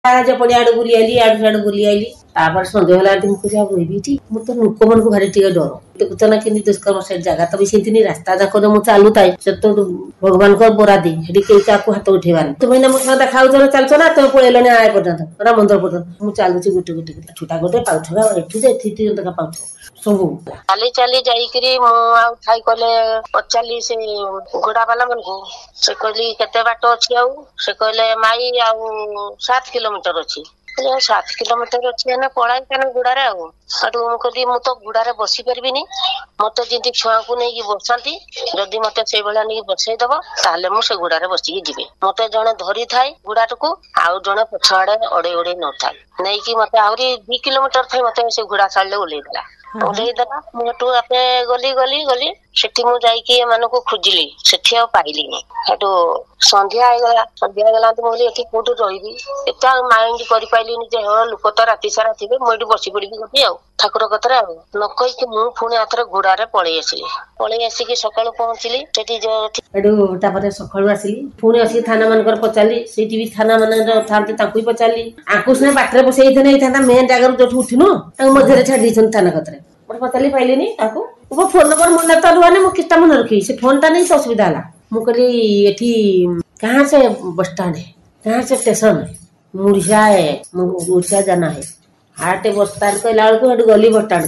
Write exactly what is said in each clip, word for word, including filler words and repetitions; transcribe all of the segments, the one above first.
आज पड़े आड़ बुली आईली आड़ साड़ बुली आईली तापर संजय होला मुझे रोबी मु तो लोक मन को भारी टे डर देखुच ना कि दुष्कर्म से जगह तो भी से रास्ता जाक जो मुझे चलू थाए से तो भगवान को बरादी हेटी कई क्या हाथ उठेबार तुम ना मो देखा चलच ना तुम पड़ेल आए पर्यटन राम मंदिर पर्यटन मुझे चलुची गोटे गोटे छुटा गोटे पाउछा एठी पाउछ सब चली चली जाइकरी मुई कले पचारि से घोड़ा वाला मन को से कहली केते बाट अच्छी आउ से कहले माई आउ सात किलोमीटर अच्छी सात किलोमीटर अच्छी ना पढ़ाई क्या गुड़ारे आठू मुझे मु तो गुड़ारे बसी पारि मत जी छुआ को नहीं बसती जदि मत से भाया नहीं बसईदब ताले मुझे गुड़ारे बसिकी जी मत जड़े धरी थाए गुड़ाट को आउ जड़े पछ आड़े अड़े अड़े न था नहीं कि मत आहरी दि किलोमीटर थे मत से घोड़ा साड़े ओल्लैदेला ओल्लैदेला मुझे आपे गली गली गली सेठी मु जाइकी एमानकु खोजिली सेठी आ पाइली हेटू संध्या आईगला संध्या आईगला तो मोली एठी कोठु रहिबी एटा माइंड करि पाइलिनी जे हो लोक तो राति सारा थिबे मु एठी बसी पड़ी गति आ ठाकुर कतरा आ न कहि कि मु पुणी आथरे घोड़ारे पळै आसिली पळै आसिकी सकाळु पहुंचली सेठी जो हेटू तापरे सकाळु आसिली पुणी आसी थाना मानकर पचाली सेठी भी थाना माने थांती ताकू पचाली आकुस ने बाटरे बसई थने थाना मेन जागर जोठ उठिनो ता मझरे छाडी छन थाना कतरे पचाली पाइलिनी ताकू वो फोन नंबर मन तो रुआ मुझे किस्ता मन रखी से फोन टा नहीं तो असुविधा है मुझे एठी कहाँ से बस स्टैंड है कहाँ से स्टेशन है मुड़िया है मुड़िया जाना है हाटे बस स्टैंड कहला बेलू गली बस स्टैंड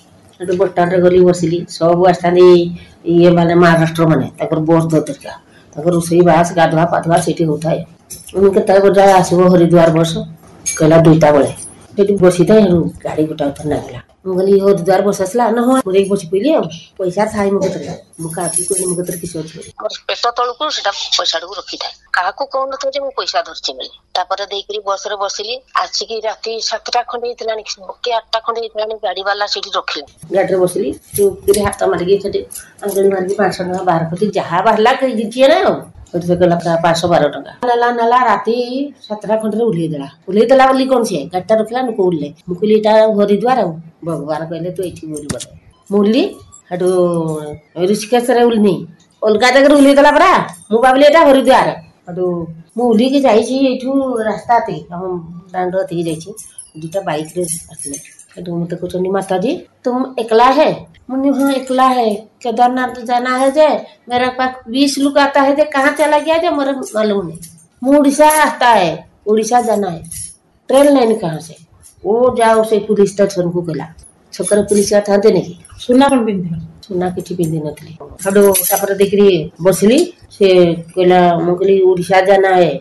को बस स्टैंड गली बसिली सब आसता ये माने महाराष्ट्र माने बस धरिका रोसई बास गाधुआ पाधुआ से होता है के बजे आसो हरिद्वार बस कहला दुईटा बेले बसी था गाड़ी गोटा उतर लगला मुझे हरिद्वार बस आसला ना हाँ मुझे बस पड़ी पैसा थाए मुझे मुझे कोई मुझे किसी अच्छे पेट तौक पैसा रखी था क्या कौन थे मुझे पैसा धरची बोली तापर देकर बस रे बसिली आसिकी राति सातटा खंडे होता कि आठटा खंडे होता गाड़ी वाला से रखिले गाड़ी में बसिली चुप हाथ मारिकी अंगड़ी मारिकी पाँच सौ टका बाहर कर जहाँ बाहर किए ना पाँच सौ बारह टका नाला नाला राति सातटा खंडे ओल्लैदेला ओल्लैदेला बोली कौन सी गाड़ीटा रखला लोक उड़ले मुझे हरिद्वार भगवान कहले तू ये बोल बोले मुल्ली हेटू ऋषिकेश उल्नी अलग जगह ओल्लैदेला परा मु भाविली एटा हरिद्वार हेटू मु उल्लिकी जाइए रास्ता दांड अतिकी जाइए दुटा बाइक रे आसले हेटू मत कहते माता जी तुम एकला है मुझे हाँ एकला है केदारनाथ जाना है जे मेरे पास बीस लोग आता है जे कहाँ चला गया जे मेरे मालूम नहीं मु उड़ीसा आता है उड़ीसा जाना है ट्रेन लाइन कहाँ से वो जाओ से पुलिस स्टेशन को कहला छकर पुलिस था नहीं सुना कौन पिंधि सुना किठी पिंधि नथली हडो तापर देखरी बसली से कहला मु कहली उड़ीसा जाना है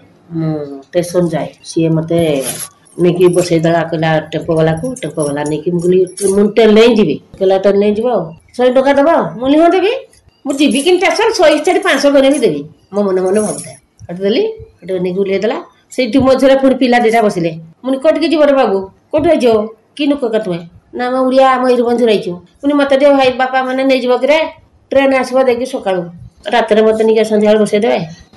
स्टेशन जाए सी मते नेकी बसई दला कहला टेम्पो वाला को टेम्पो वाला नेकी मुगली मु ट्रेन नहीं जीबी कहला ट्रेन नहीं जीबो सौ टका दबा मुली हो देबी मु जीबी कि स्टेशन सौ चार पाँच सौ करे भी देबी मो मन मन भावता हट देली हट नेकी उले दला सेठी मझरे पुणी पिला दिटा बसिले मुनि कटकी जीव रे बाबू कोठे जो कि नुक कतुए ना मैं उड़िया मयूरभंज रही पुणी मत दे भाई बापा मैंने नहीं जीव कि ट्रेन आसवा देखिए सका रात मत नहीं सन्ध्या बसईदे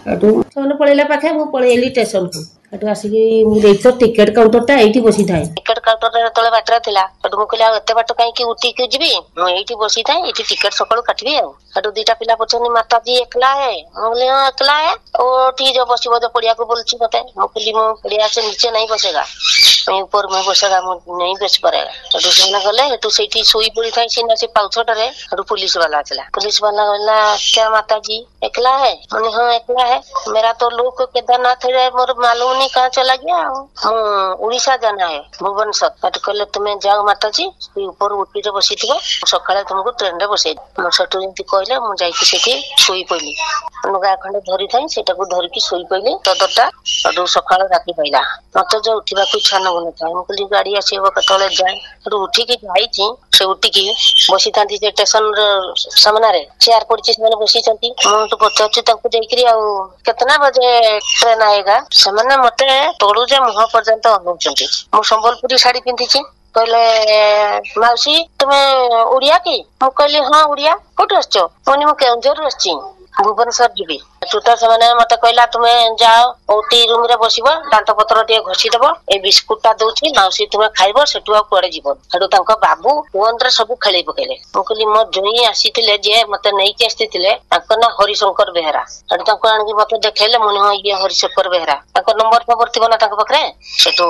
से पलैला पाखे मुझे पलैली स्टेशन को हेटू आसिकी मुझे टिकेट काउंटर टा ये बसी था टिकेट काउंटर तले बाटर था हेटू मुझे कहला एत बाट कहीं उठी जी मुझे बसी था ये टिकेट सका काटबी आठू दुईटा पिला पचार माता जी एकला है मुझे हाँ एकला है ओ ठीक जो बस जो पड़िया को बोलची मत मुझे मो पड़िया से नीचे नहीं बसेगा मैं ऊपर में बसेगा नहीं बस पारेगा हेटू से गले हेटू से सोई पड़ी था सीना से पाउछटे हेटू पुलिस वाला आसला पुलिस वाला कहला क्या माता जी एकला है मैंने हाँ एकला है मेरा तो लोग केदारनाथ है मोर मालूम नहीं कहाँ चला गया उड़ीसा जाना है भुवनेश्वर कहले तुम्हें जाओ माता जी ऊपर उठी बसी थी सका तुमको ट्रेन रे बसई सेठू जमी कहले मुझे शोई पड़ी लुगा खंडे धरी था सेटा धरिकी शोई पड़ी चदरटा सका राति पाइला मत जो उठा इच्छा नबन था मुझे गाड़ी आसब कत जाए उठिकी जाइए से उठिकी बसी था स्टेशन सामने चेयर पड़ी से बसी मुझे पचार केतना बजे ट्रेन आएगा से मत तोड़ू जे मुह पर्यंत अनौती मु संबलपुरी साड़ी पिंधि कहले मौसी तुम्हें उड़िया कि मु कहली हाँ उड़िया कौट आस केन्दर आस भुवनेश्वर जीवी टूटा से मत कहला तुम्हें जाओ ओटी रूम रे बसब दांत पत्र टे घसीदब ए बिस्कुटा दौची मौसी तुम्हें खाइब सेठू कुआड़े जीव हेटू बाबू फोन रे सब खेल पकेले मुझे मो जोई आसी जे मत नहीं आसी ना हरिशंकर बेहरा हेटू आनिकी मत देखले मुझे हाँ ये हरिशंकर बेहरा नंबर फबर थी ना पाखे सेठू